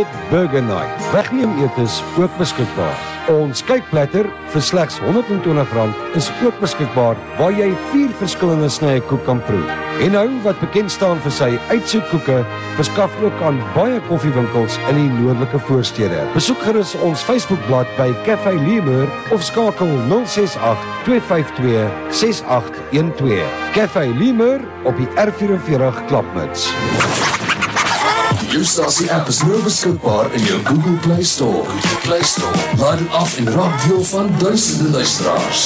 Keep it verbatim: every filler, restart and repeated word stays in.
Roasted Burger Night. Wegneem etes ook beskikbaar. Ons kykplatter vir slegs honderd en twintig rand is ook beskikbaar waar jy vier verskillende snye koek kan proe. En nou wat bekend staan vir sy uitsoekkoeke, verskaf ook aan baie koffiewinkels in die noordelike voorstede. Besoek gerus ons Facebookblad by Café Lemur of skakel nul ses agt twee vyf twee ses agt een twee. Café Lemur op die R vyf vyf klapmuts. Jou stasie app is nou beskikbaar in jou Google Play Store. Play Store. Laat dit af en raak deel van duisende luisteraars.